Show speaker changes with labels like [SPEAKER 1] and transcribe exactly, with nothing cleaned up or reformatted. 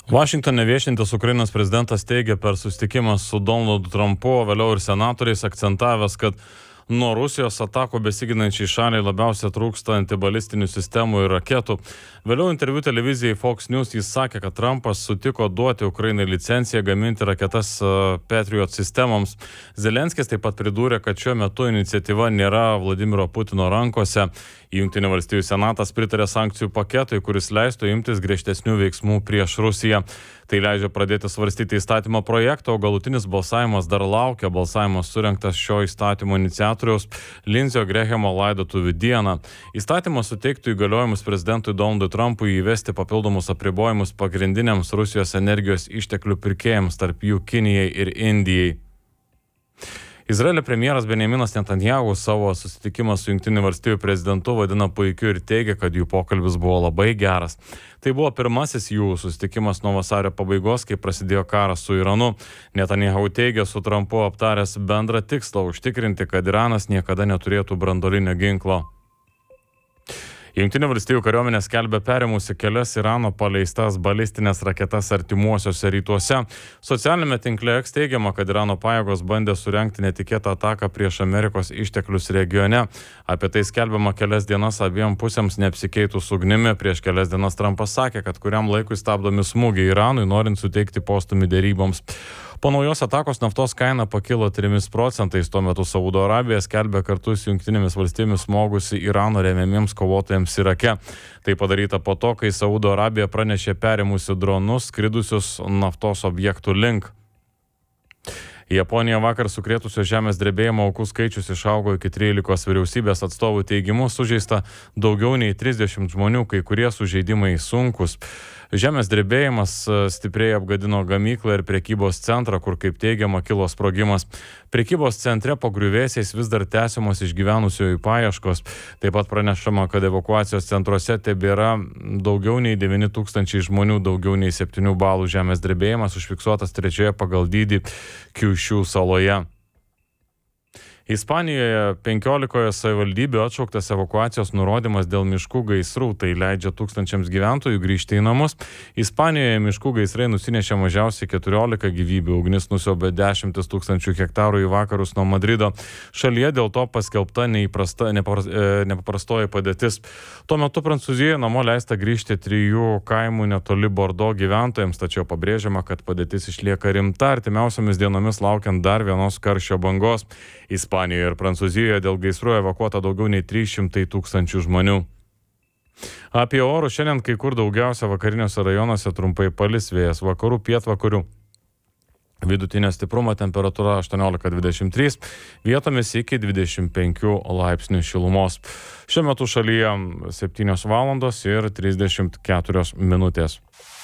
[SPEAKER 1] Vašingtone viešintis Ukrainos prezidentas teigia per susitikimą su Donaldu Trumpu, vėliau ir senatoriais akcentavęs, kad nuo Rusijos atakų besiginančiai šaliai labiausia trūksta antibalistinių sistemų ir raketų. Vėliau interviu televizijai Fox News jis sakė, kad Trumpas sutiko duoti Ukrainai licenciją gaminti raketas Patriot sistemoms. Zelenskis taip pat pridūrė, kad šiuo metu iniciatyva nėra Vladimiro Putino rankose. Jungtinių valstijų senatas pritarė sankcijų paketui, kuris leistų imtis griežtesnių veiksmų prieš Rusiją. Tai leidžia pradėti svarstyti įstatymo projektą, o galutinis balsavimas dar laukia. Balsavimas surengtas šio įstatymo iniciatoriaus Lindsey Grahamo laidotuvių dieną. Įstatymas suteiktų įgaliojimus prezidentui Donaldui Trumpui įvesti papildomus apribojimus pagrindiniams Rusijos energijos išteklių pirkėjams, tarp jų Kinijai ir Indijai. Izraelio premjeras Benjaminas Netanyahu savo susitikimą su Jungtinių valstijų prezidentu vadina puikiu ir teigia, kad jų pokalbis buvo labai geras. Tai buvo pirmasis jų susitikimas nuo vasario pabaigos, kai prasidėjo karas su Iranu. Netanyahu teigia su Trumpu aptaręs bendrą tikslą užtikrinti, kad Iranas niekada neturėtų branduolinio ginklo. Jungtinių valstijų kariuomenė skelbia perėmusi kelias Irano paleistas balistinės raketas artimuosiuose rytuose. Socialinėme tinkle X teigiama, kad Irano pajėgos bandė surengti netikėtą ataką prieš Amerikos išteklius regione. Apie tai skelbiama kelias dienas abiem pusėms neapsikeitus ugnimi. Prieš kelias dienas Trumpas sakė, kad kuriam laikui stabdomi smūgiai Iranui, norint suteikti postumį deryboms. Po naujos atakos naftos kaina pakilo trimis procentais, tuo metu Saudo Arabija skelbia kartu su Jungtinėmis valstybėmis smogusi Irano remiamiems kovotojams Irake. Tai padaryta po to, kai Saudo Arabija pranešė perėmusi dronus skridusius naftos objektų link. Japonija vakar sukrėtusio žemės drebėjimo aukų skaičius išaugo iki trylikos. Vyriausybės atstovų teigimu sužeista daugiau nei trisdešimt žmonių, kai kurie sužeidimai sunkus. Žemės drebėjimas stipriai apgadino gamyklą ir prekybos centrą, kur, kaip teigiama, kilo sprogimas. Prekybos centre po griuvėsiais vis dar tęsiamos išgyvenusiųjų paieškos. Taip pat pranešama, kad evakuacijos centruose tebėra daugiau nei devyni tūkstančiai žmonių, daugiau nei septynių balų žemės drebėjimas užfiksuotas trečioje pagal dydį Kyushu saloje. Ispanijoje penkiolikoje savivaldybių atšauktas evakuacijos nurodymas dėl miškų gaisrų, tai leidžia tūkstančiams gyventojų grįžti į namus. Ispanijoje miškų gaisrai nusinešė mažiausiai keturiolika gyvybių, ugnis nusiaubė dešimtis tūkstančių hektarų į vakarus nuo Madrido. Šalyje dėl to paskelbta neįprasta, nepaprastoji padėtis. Tuo metu Prancūzijoje namo leista grįžti trijų kaimų netoli Bordo gyventojams, tačiau pabrėžiama, kad padėtis išlieka rimta, artimiausiomis dienomis laukiant dar vienos karščio bangos. Ispanijoje ir Prancūzijoje dėl gaisrų evakuota daugiau nei trys šimtai tūkstančių žmonių. Apie orus šiandien kai kur daugiausia vakariniuose rajonuose trumpai palis, vėjas vakarų pietvakarių. Vidutinio stiprumo temperatūra aštuoniolika dvidešimt trys, vietomis iki dvidešimt penkių laipsnių šilumos. Šiuo metu šalyje septynios valandos ir trisdešimt keturios minutės.